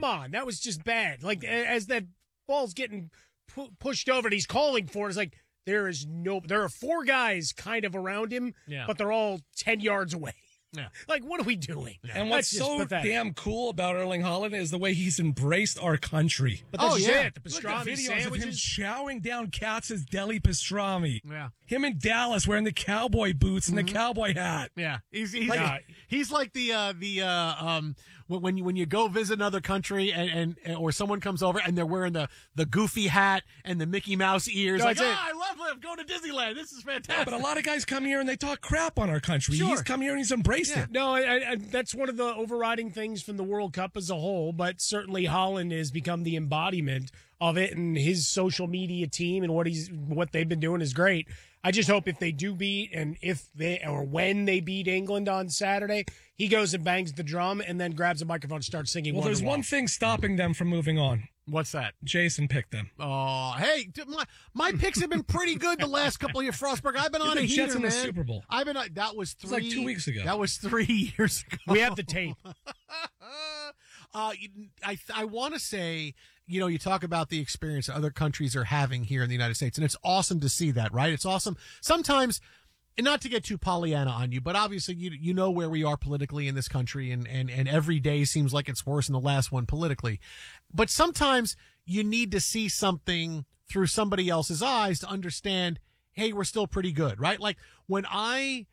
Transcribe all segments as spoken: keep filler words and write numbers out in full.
come on, that was just bad. Like as that ball's getting pu- pushed over and he's calling for it, it's like there is no. There are four guys kind of around him, yeah. but they're all ten yards away. Yeah. Like, what are we doing? Yeah. And what's so pathetic. damn cool about Erling Haaland is the way he's embraced our country. But that's oh, yeah. it. The pastrami Look at videos sandwiches. of him chowing down Katz's Deli pastrami. Yeah. Him in Dallas wearing the cowboy boots and mm-hmm. the cowboy hat. Yeah. He's he's like, uh, he's like the uh, the uh, um when you when you go visit another country and, and or someone comes over and they're wearing the, the goofy hat and the Mickey Mouse ears. That's like, it. ah, I love live going to Disneyland. This is fantastic. Yeah, but a lot of guys come here and they talk crap on our country. Sure. He's come here and he's embraced Yeah. it. No, I, I, that's one of the overriding things from the World Cup as a whole, but certainly Holland has become the embodiment of it, and his social media team and what he's what they've been doing is great. I just hope if they do beat and if they or when they beat England on Saturday, he goes and bangs the drum and then grabs a microphone and starts singing. Well, there's Wonderwall. one thing stopping them from moving on. What's that? Jason picked them. Oh, hey, my, my picks have been pretty good the last couple of years, Frostberg. I've been You're on the a heater, Jets in the man. Super Bowl. I've been. uh, That was three. was like two weeks ago. That was three years ago. We have the tape. uh, I I want to say, you know, you talk about the experience that other countries are having here in the United States, and it's awesome to see that, right? It's awesome. Sometimes, and not to get too Pollyanna on you, but obviously you you know where we are politically in this country, and, and, and every day seems like it's worse than the last one politically. But sometimes you need to see something through somebody else's eyes to understand, hey, we're still pretty good, right? Like when I,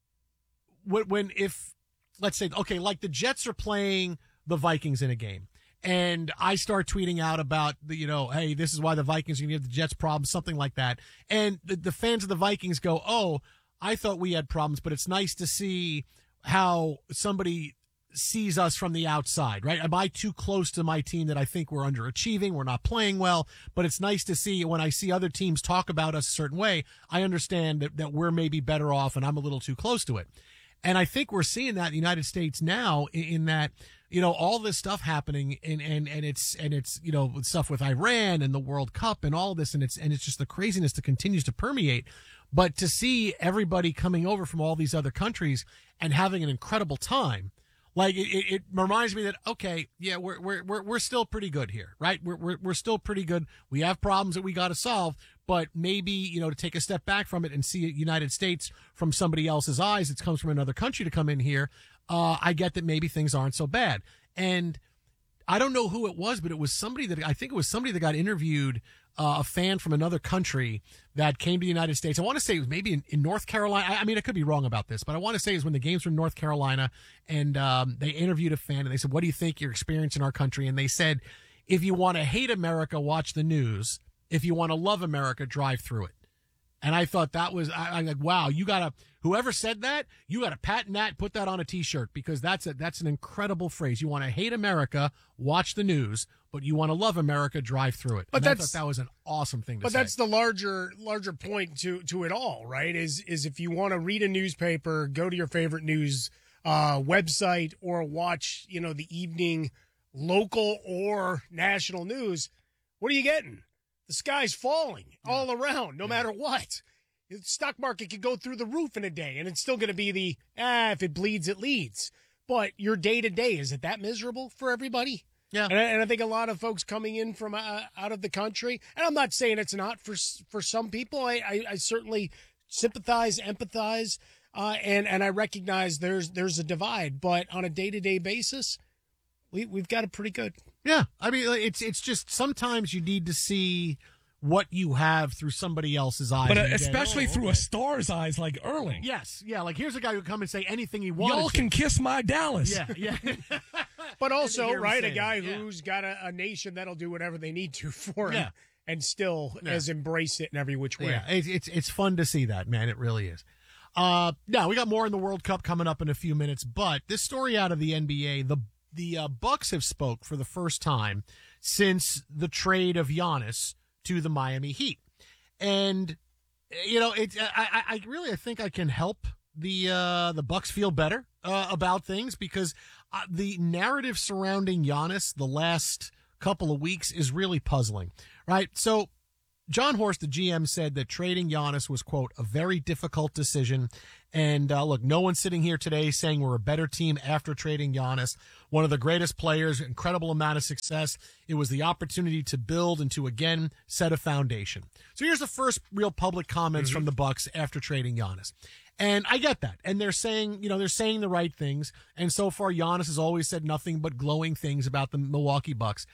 when, when if, let's say, okay, like the Jets are playing the Vikings in a game, and I start tweeting out about the, you know, hey, this is why the Vikings are going to give the Jets problems, something like that. And the, the fans of the Vikings go, oh, I thought we had problems, but it's nice to see how somebody sees us from the outside, right? Am I too close to my team that I think we're underachieving? We're not playing well, but it's nice to see when I see other teams talk about us a certain way, I understand that, that we're maybe better off and I'm a little too close to it. And I think we're seeing that in the United States now in, in that, you know, all this stuff happening and, and, and it's, and it's, you know, stuff with Iran and the World Cup and all this. And it's, and it's just the craziness that continues to permeate. But to see everybody coming over from all these other countries and having an incredible time, like it, it, it reminds me that, okay, yeah, we're, we're, we're, we're still pretty good here, right? We're, we're, we're still pretty good. We have problems that we got to solve, but maybe, you know, to take a step back from it and see the United States from somebody else's eyes, it comes from another country to come in here. Uh, I get that maybe things aren't so bad. And I don't know who it was, but it was somebody that, I think it was somebody that got interviewed, uh, a fan from another country that came to the United States. I want to say it was maybe in, in North Carolina. I, I mean, I could be wrong about this, but I want to say it was when the games were in North Carolina, and um, they interviewed a fan and they said, what do you think your experience in our country? And they said, if you want to hate America, watch the news. If you want to love America, drive through it. And I thought that was, I, I'm like, wow, you gotta, whoever said that, you gotta patent that, put that on a t-shirt, because that's a, that's an incredible phrase. You want to hate America, watch the news, but you want to love America, drive through it. But And that's, I thought that was an awesome thing to but say. that's the larger, larger point to, to it all, right? Is, is if you want to read a newspaper, go to your favorite news, uh, website or watch, you know, the evening local or national news, what are you getting? The sky's falling all around, no matter what. The stock market could go through the roof in a day, and it's still going to be the, ah, if it bleeds, it leads. But your day-to-day, is it that miserable for everybody? Yeah. And I, and I think a lot of folks coming in from uh, out of the country, and I'm not saying it's not for for some people. I, I, I certainly sympathize, empathize, uh, and, and I recognize there's there's a divide. But on a day-to-day basis, we, we've got it pretty good. Yeah, I mean, it's it's just sometimes you need to see what you have through somebody else's eyes. But uh, and you get, especially oh, through okay. a star's eyes like Erling. Yes, yeah, like here's a guy who come and say anything he wants. Y'all can kiss my Dallas. Yeah, yeah. But also, hear him right, say a guy that, yeah. who's got a, a nation that'll do whatever they need to for him Yeah. and still Yeah. has embraced it in every which way. Yeah, it's, it's it's fun to see that, man. It really is. Uh, now we got more in the World Cup coming up in a few minutes, but this story out of the N B A, the the uh, Bucks have spoke for the first time since the trade of Giannis to the Miami Heat, and you know, it. I, I really I think I can help the uh, the Bucks feel better uh, about things, because uh, the narrative surrounding Giannis the last couple of weeks is really puzzling, right? So John Horst, the G M, said that trading Giannis was, quote, a very difficult decision. And uh, look, no one's sitting here today saying we're a better team after trading Giannis. One of the greatest players, incredible amount of success. It was the opportunity to build and to, again, set a foundation. So here's the first real public comments mm-hmm. from the Bucks after trading Giannis. And I get that. And they're saying, you know, they're saying the right things. And so far, Giannis has always said nothing but glowing things about the Milwaukee Bucks.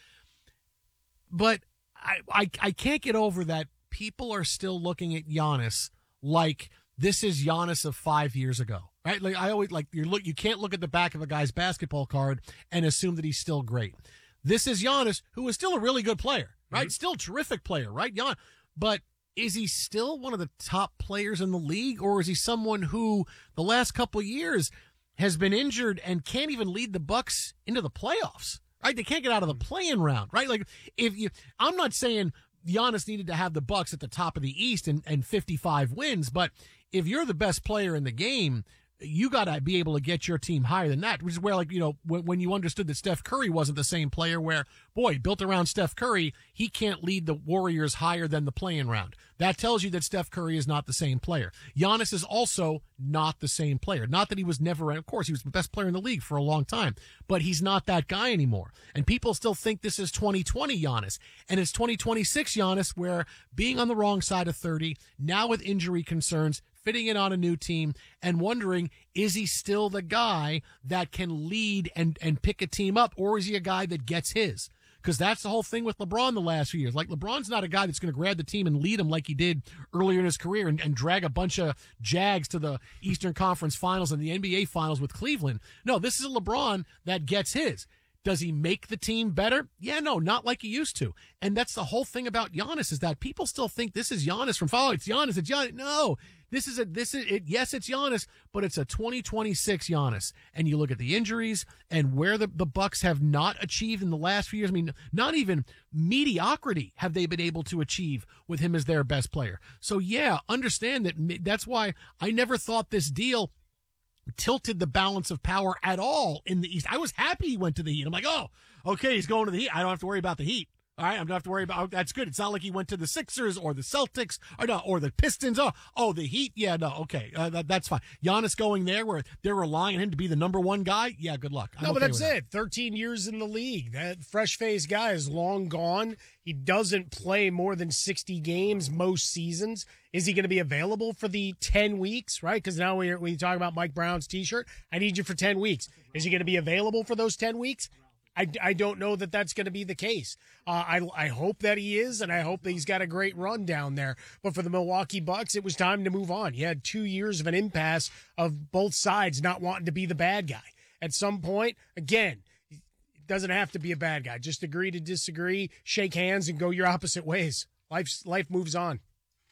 But I, I, I can't get over that people are still looking at Giannis like this is Giannis of five years ago, right? Like I always like you look, you can't look at the back of a guy's basketball card and assume that he's still great. This is Giannis, who is still a really good player, right? Mm-hmm. Still a terrific player, right? Gian, but is he still one of the top players in the league, or is he someone who the last couple of years has been injured and can't even lead the Bucks into the playoffs? Right? They can't get out of the play-in round, right? Like if you, I'm not saying Giannis needed to have the Bucks at the top of the East and, and fifty-five wins, but if you're the best player in the game, you got to be able to get your team higher than that, which is where, like, you know, when, when you understood that Steph Curry wasn't the same player where, boy, built around Steph Curry, he can't lead the Warriors higher than the play-in round. That tells you that Steph Curry is not the same player. Giannis is also not the same player. Not that he was never, of course, he was the best player in the league for a long time, but he's not that guy anymore. And people still think this is twenty twenty Giannis, and it's twenty twenty-six Giannis, where being on the wrong side of thirty, now with injury concerns, fitting in on a new team, and wondering, is he still the guy that can lead and, and pick a team up, or is he a guy that gets his? Because that's the whole thing with LeBron the last few years. Like, LeBron's not a guy that's going to grab the team and lead them like he did earlier in his career and, and drag a bunch of Jags to the Eastern Conference Finals and the N B A Finals with Cleveland. No, this is a LeBron that gets his. Does he make the team better? Yeah, no, not like he used to. And that's the whole thing about Giannis, is that people still think this is Giannis from, oh, it's Giannis, it's Giannis. No, this is a, this is it. Yes, it's Giannis, but it's a twenty twenty-six Giannis. And you look at the injuries and where the, the Bucks have not achieved in the last few years. I mean, not even mediocrity have they been able to achieve with him as their best player. So yeah, understand that. That's why I never thought this deal tilted the balance of power at all in the East. I was happy he went to the Heat. I'm like, oh, okay, he's going to the Heat. I don't have to worry about the Heat. All right, I don't have to worry about, oh, that's good. It's not like he went to the Sixers or the Celtics or no, or the Pistons. Oh, oh, the Heat. Yeah, no, okay, uh, that, that's fine. Giannis going there where they're relying on him to be the number one guy. Yeah, good luck. I'm no, but okay that's it. thirteen years in the league. That fresh-faced guy is long gone. He doesn't play more than sixty games most seasons. Is he going to be available for the ten weeks, right? Because now we're, when you talk about Mike Brown's T-shirt, I need you for ten weeks. Is he going to be available for those ten weeks? I, I don't know that that's going to be the case. Uh, I, I hope that he is, and I hope that he's got a great run down there. But for the Milwaukee Bucks, it was time to move on. You had two years of an impasse of both sides not wanting to be the bad guy. At some point, again, it doesn't have to be a bad guy. Just agree to disagree, shake hands, and go your opposite ways. Life's, life moves on.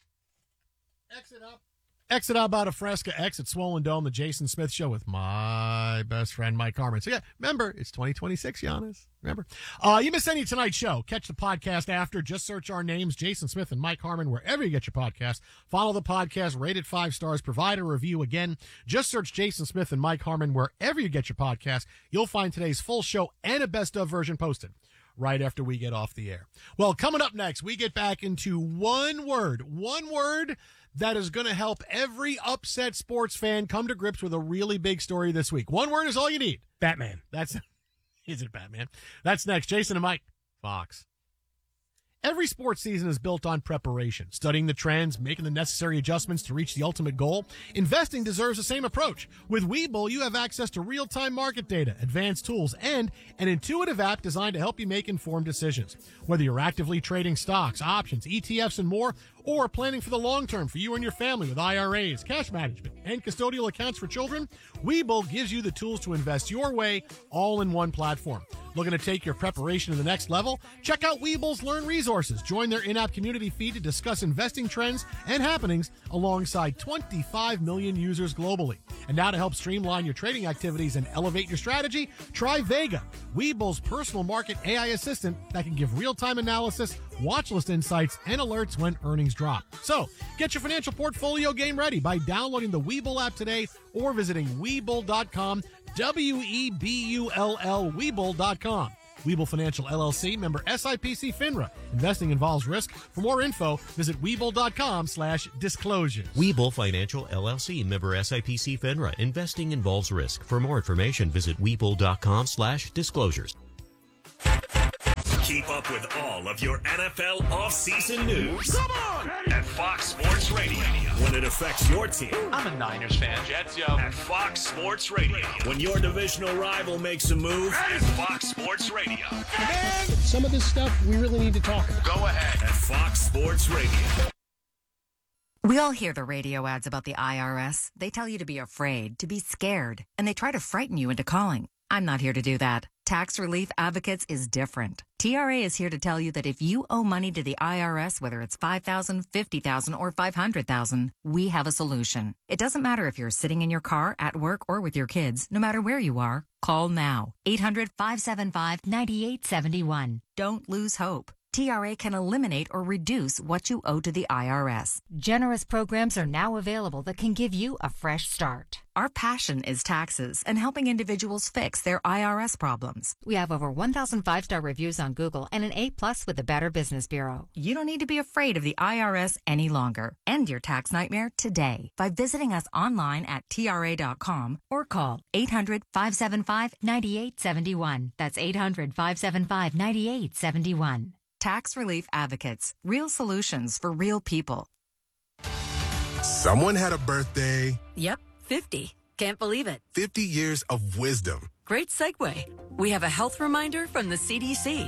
Exit up. Exit up out of Fresca, exit Swollen Dome, the Jason Smith Show with my best friend, Mike Harmon. So, yeah, remember, it's twenty twenty-six, Giannis. Remember? Uh, you miss any of tonight's show, catch the podcast after. Just search our names, Jason Smith and Mike Harmon, wherever you get your podcast. Follow the podcast, rate it five stars, provide a review. Again, just search Jason Smith and Mike Harmon wherever you get your podcast. You'll find today's full show and a best-of version posted right after we get off the air. Well, coming up next, we get back into one word, one word that is going to help every upset sports fan come to grips with a really big story this week. One word is all you need. Batman. That's, is it Batman? That's next. Jason and Mike, Fox. Every sports season is built on preparation, studying the trends, making the necessary adjustments to reach the ultimate goal. Investing deserves the same approach. With Webull, you have access to real-time market data, advanced tools, and an intuitive app designed to help you make informed decisions. Whether you're actively trading stocks, options, E T Fs, and more, or planning for the long term for you and your family with I R As, cash management, and custodial accounts for children, Webull gives you the tools to invest your way all in one platform. Looking to take your preparation to the next level? Check out Webull's Learn Resources. Join their in-app community feed to discuss investing trends and happenings alongside twenty-five million users globally. And now to help streamline your trading activities and elevate your strategy, try Vega, Webull's personal market A I assistant that can give real-time analysis, watch list insights, and alerts when earnings drop. So, get your financial portfolio game ready by downloading the Webull app today or visiting Webull dot com, W E B U L L, Webull dot com. Webull Financial L L C, member S I P C FINRA. Investing involves risk. For more info, visit Webull.com slash disclosures. Webull Financial L L C, member S I P C FINRA. Investing involves risk. For more information, visit Webull.com slash disclosures. Keep up with all of your N F L offseason news. Come on! At Fox Sports Radio. When it affects your team. I'm a Niners fan. Jets, yo. At Fox Sports Radio. When your divisional rival makes a move. At Fox Sports Radio. And some of this stuff we really need to talk about. Go ahead. At Fox Sports Radio. We all hear the radio ads about the I R S. They tell you to be afraid, to be scared, and they try to frighten you into calling. I'm not here to do that. Tax Relief Advocates is different. T R A is here to tell you that if you owe money to the I R S, whether it's five thousand dollars, fifty thousand dollars, or five hundred thousand dollars, we have a solution. It doesn't matter if you're sitting in your car, at work, or with your kids. No matter where you are, call now. eight hundred, five seven five, nine eight seven one. Don't lose hope. T R A can eliminate or reduce what you owe to the I R S. Generous programs are now available that can give you a fresh start. Our passion is taxes and helping individuals fix their I R S problems. We have over one thousand five-star reviews on Google and an A plus with the Better Business Bureau. You don't need to be afraid of the I R S any longer. End your tax nightmare today by visiting us online at T R A dot com or call eight hundred, five seven five, nine eight seven one. That's eight hundred, five seven five, nine eight seven one. Tax Relief Advocates. Real solutions for real people. Someone had a birthday. Yep, fifty. Can't believe it. fifty years of wisdom. Great segue. We have a health reminder from the C D C.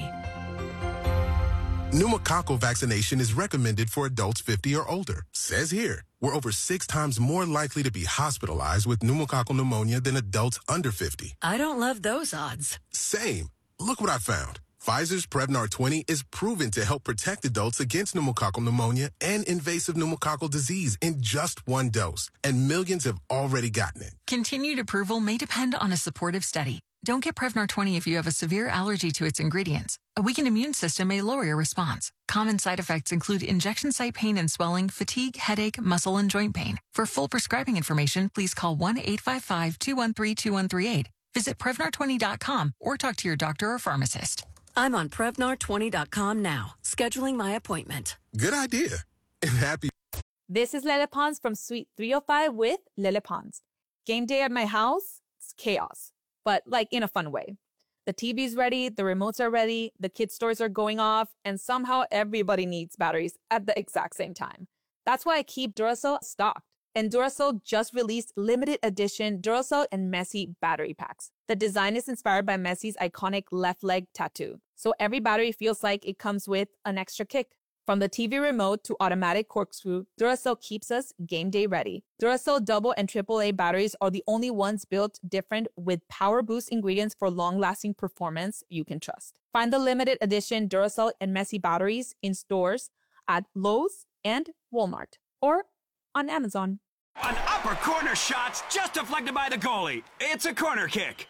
Pneumococcal vaccination is recommended for adults fifty or older. Says here, we're over six times more likely to be hospitalized with pneumococcal pneumonia than adults under fifty. I don't love those odds. Same. Look what I found. Pfizer's Prevnar twenty is proven to help protect adults against pneumococcal pneumonia and invasive pneumococcal disease in just one dose, and millions have already gotten it. Continued approval may depend on a supportive study. Don't get Prevnar twenty if you have a severe allergy to its ingredients. A weakened immune system may lower your response. Common side effects include injection site pain and swelling, fatigue, headache, muscle, and joint pain. For full prescribing information, please call one eight five five, two one three, two one three eight. Visit Prevnar twenty dot com or talk to your doctor or pharmacist. I'm on Prevnar twenty dot com now, scheduling my appointment. Good idea. And happy. This is Lele Pons from Suite three oh five with Lele Pons. Game day at my house, it's chaos, but like in a fun way. The T V's ready, the remotes are ready, the kids' stores are going off, and somehow everybody needs batteries at the exact same time. That's why I keep Duracell stocked. And Duracell just released limited edition Duracell and Messi battery packs. The design is inspired by Messi's iconic left leg tattoo, so every battery feels like it comes with an extra kick. From the T V remote to automatic corkscrew, Duracell keeps us game day ready. Duracell double and triple A batteries are the only ones built different with power boost ingredients for long-lasting performance you can trust. Find the limited edition Duracell and Messi batteries in stores at Lowe's and Walmart or on Amazon. An upper corner shot's just deflected by the goalie. It's a corner kick.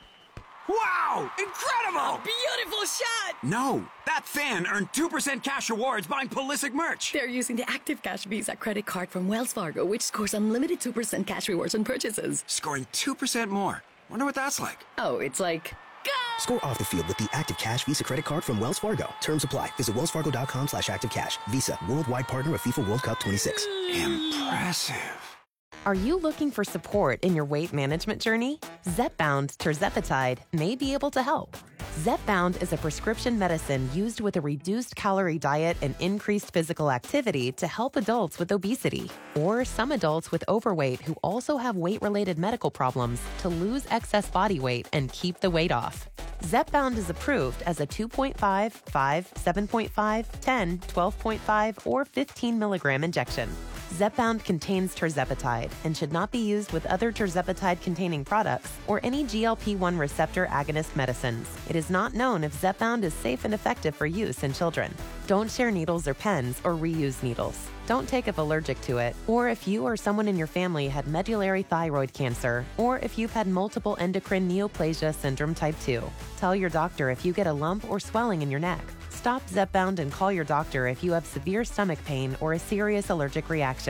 Wow! Incredible! A beautiful shot! No, that fan earned two percent cash rewards buying Pulisic merch. They're using the Active Cash Visa credit card from Wells Fargo, which scores unlimited two percent cash rewards on purchases. Scoring two percent more. Wonder what that's like. Oh, it's like... Go! Score off the field with the Active Cash Visa credit card from Wells Fargo. Terms apply. Visit wellsfargo.com slash activecash. Visa, worldwide partner of FIFA World Cup twenty-six. Impressive. Are you looking for support in your weight management journey? Zepbound tirzepatide may be able to help. Zepbound is a prescription medicine used with a reduced calorie diet and increased physical activity to help adults with obesity or some adults with overweight who also have weight-related medical problems to lose excess body weight and keep the weight off. Zepbound is approved as a two point five, five, seven point five, ten, twelve point five, or fifteen milligram injection. Zepbound contains tirzepatide and should not be used with other tirzepatide-containing products or any G L P one receptor agonist medicines. It is not known if Zepbound is safe and effective for use in children. Don't share needles or pens or reuse needles. Don't take if allergic to it, or if you or someone in your family had medullary thyroid cancer, or if you've had multiple endocrine neoplasia syndrome type two. Tell your doctor if you get a lump or swelling in your neck. Stop Zepbound and call your doctor if you have severe stomach pain or a serious allergic reaction.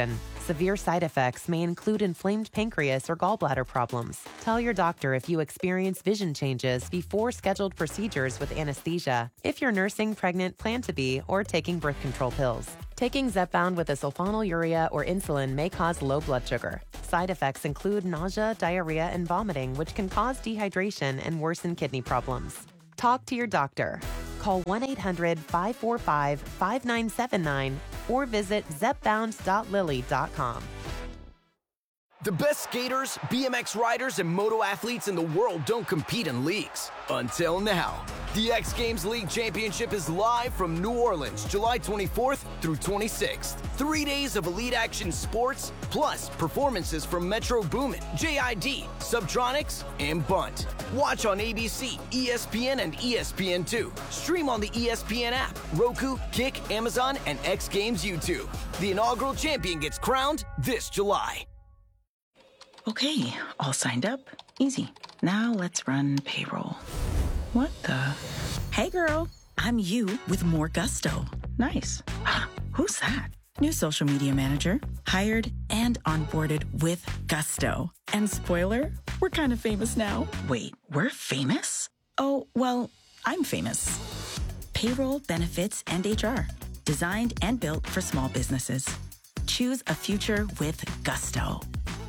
severe side effects may include inflamed pancreas or gallbladder problems. Tell your doctor if you experience vision changes before scheduled procedures with anesthesia, if you're nursing, pregnant, plan to be, or taking birth control pills. Taking Zepbound with a sulfonylurea or insulin may cause low blood sugar. Side effects include nausea, diarrhea, and vomiting, which can cause dehydration and worsen kidney problems. Talk to your doctor. Call one eight hundred five four five five nine seven nine or visit zepbound dot lilly dot com. The best skaters, B M X riders, and moto athletes in the world don't compete in leagues. Until now. The X Games League Championship is live from New Orleans, July twenty-fourth through twenty-sixth. Three days of elite action sports, plus performances from Metro Boomin, J I D, Subtronics, and Bunt. Watch on A B C, E S P N, and E S P N two. Stream on the E S P N app, Roku, Kick, Amazon, and X Games YouTube. The inaugural champion gets crowned this July. Okay, all signed up. Easy. Now let's run payroll. What the? Hey girl, I'm you with more gusto. Nice. Who's that? New social media manager, hired and onboarded with gusto. And spoiler, we're kind of famous now. Wait, we're famous? Oh, well, I'm famous. Payroll, benefits, and H R. Designed and built for small businesses. Choose a future with gusto.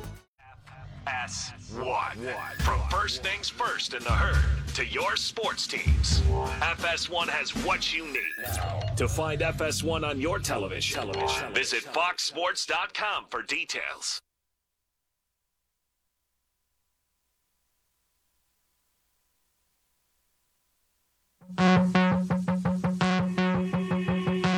S one. From first things first in the herd to your sports teams, F S one has what you need. To find F S one on your television, television. visit fox sports dot com for details. Mm-hmm.